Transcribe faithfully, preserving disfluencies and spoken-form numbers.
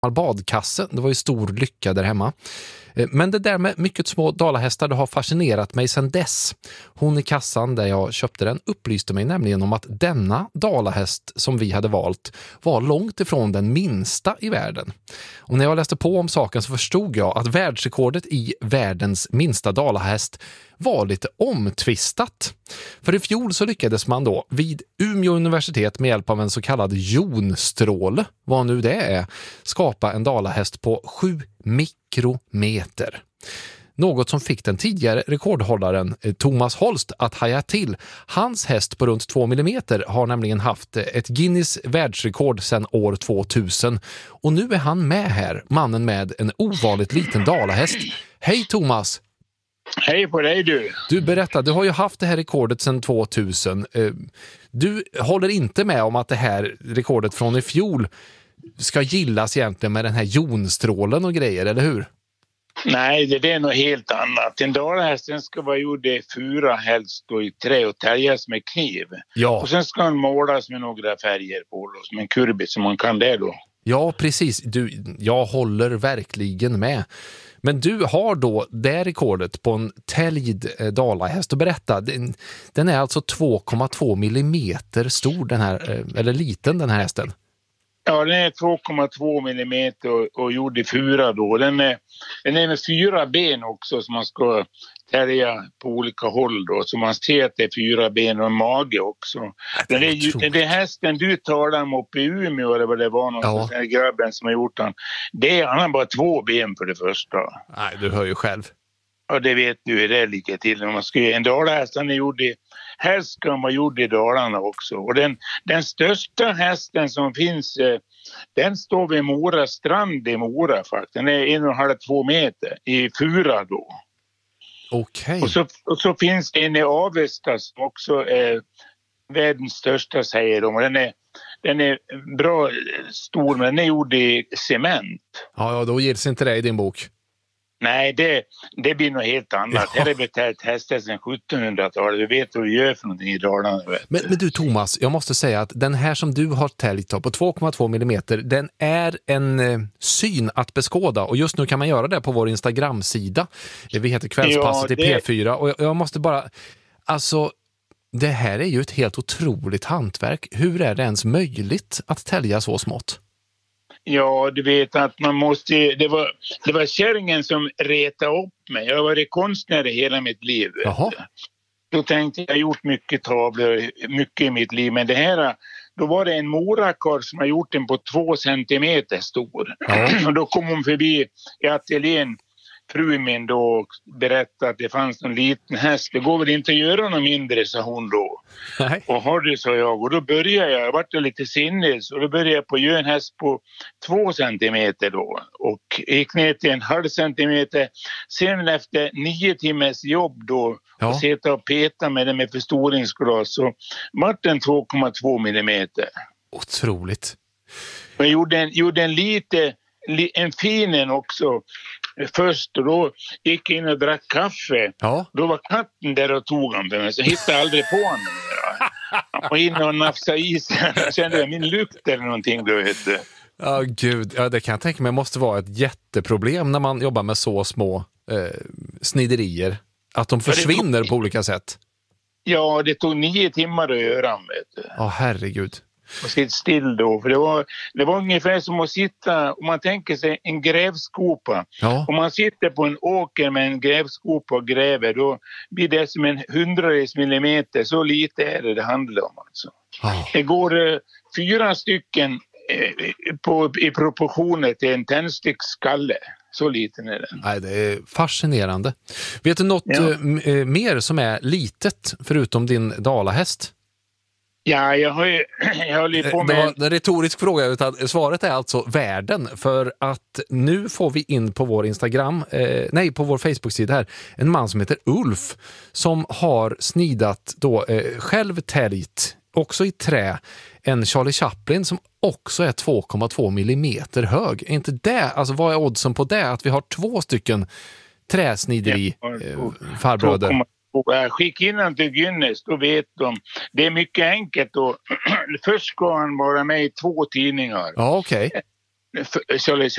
badkasse. Det var ju stor lycka där hemma. Men det där med mycket små dalahästar, det har fascinerat mig sedan dess. Hon i kassan där jag köpte den upplyste mig nämligen om att denna dalahäst som vi hade valt var långt ifrån den minsta i världen. Och när jag läste på om saken så förstod jag att världsrekordet i världens minsta dalahäst var lite omtvistat. För i fjol så lyckades man då vid Umeå universitet med hjälp av en så kallad jonstråle, vad nu det är, skapa en dalahäst på sju mikrometer. Något som fick den tidigare rekordhållaren Thomas Holst att haja till. Hans häst på runt två millimeter har nämligen haft ett Guinness världsrekord sedan år tvåtusen. Och nu är han med här, mannen med en ovanligt liten dalahäst. Hej Thomas! Hej på dig du! Du berättar, du har ju haft det här rekordet sedan tvåtusen. Du håller inte med om att det här rekordet från i fjol ska gillas egentligen med den här jonstrålen och grejer, eller hur? Nej, det, det är något helt annat. En dalahästen ska vara gjord i fura, helst då i trä och täljas med kniv. Ja. Och sen ska den målas med några färger på då, som en kurbit som man kan det då. Ja, precis. Du, jag håller verkligen med. Men du har då det rekordet på en täljd eh, dalahäst. Och berätta, den, den är alltså två komma två millimeter stor, den här, eh, eller liten den här hästen. Ja, den är två komma två millimeter och, och gjord i fura då. Den är, den är med fyra ben också som man ska tälja på olika håll då. Så man ser att det är fyra ben och en mage också. Det är, ju, det är hästen du talar om uppe i Umeå eller vad det var någonstans, ja. Den grabben som har gjort den. Det är, han har bara två ben för det första. Nej, du hör ju själv. Ja, det vet du hur det är lika till. Man ska, en dalahäst är gjord i, helst ska man gjord i Dalarna också. Och den, den största hästen som finns, eh, den står vid Mora strand i Mora faktiskt. Den är en och en halv, två meter i fura då. Okej. Okay. Och så, och så finns det en i Avesta som också är världens största, säger de. Och den är, den är bra stor, men den är gjord i cement. Ja, ja, då gills inte det i din bok. Nej, det, det blir något helt annat. Ja. Här är betalt hästar sedan sjuttonhundratalet. Du vet vad vi gör för någonting i Dalarna. Men, men du Thomas, jag måste säga att den här som du har täljt på två komma två millimeter, den är en eh, syn att beskåda. Och just nu kan man göra det på vår Instagram-sida. Vi heter Kvällspasset ja, det... i P fyra. Och jag, jag måste bara... Alltså, det här är ju ett helt otroligt hantverk. Hur är det ens möjligt att tälja så smått? Ja, du vet att man måste... Det var, det var kärringen som retade upp mig. Jag har varit konstnär i hela mitt liv. Jaha. Då tänkte jag, jag har gjort mycket tavlor, mycket i mitt liv. Men det här, då var det en morakar som har gjort den på två centimeter stor. Ja. Och då kom hon förbi i ateljén, frun min då, berättade att det fanns en liten häst. Det går väl inte att göra något mindre, sa hon då. Nej. Och har det, sa jag. Och då började jag, jag vart lite sinnes. Och då började jag på att göra en häst på två centimeter då. Och gick ner till en halv centimeter. Sen efter nio timmars jobb då, ja. Och sitta och peta med den med förstoringsglas, så vart den två komma två millimeter. Otroligt. Jag gjorde en, gjorde en lite, en fin också. Först och då gick jag in och drack kaffe. Ja. Då var katten där och tog han för mig. Så hittade jag aldrig på honom. Han var inne och nafsade i sig. Jag kände min lukt eller någonting då, vet du. Ja, gud. Ja, det kan jag tänka mig måste vara ett jätteproblem när man jobbar med så små eh, sniderier. Att de försvinner tog... på olika sätt. Ja, det tog nio timmar att göra, vet du. Ja, herregud. Och sitta still då. För det var, det var ungefär som att sitta, om man tänker sig en grävskopa. Ja. Om man sitter på en åker med en grävskopa och gräver, då blir det som en hundradels millimeter. Så lite är det det handlar om alltså. Ja. Det går eh, fyra stycken eh, på, i proportioner till en tändsticksskalle. Så liten är den. Nej, det är fascinerande. Vet du något ja. eh, mer som är litet förutom din dalahäst? Ja, jag har ju jag håller på med... Det var en retorisk fråga, utan svaret är alltså världen. För att nu får vi in på vår Instagram, eh, nej på vår Facebook-sida här, en man som heter Ulf som har snidat då eh, själv täljt, också i trä, en Charlie Chaplin som också är två komma två millimeter hög. Är inte det, alltså vad är oddsen på det? Att vi har två stycken träsnideri eh, farbröder. Skicka in han till Guinness, då vet de. Det är mycket enkelt då. Först ska han vara med i två tidningar. Ja, okej. Okay.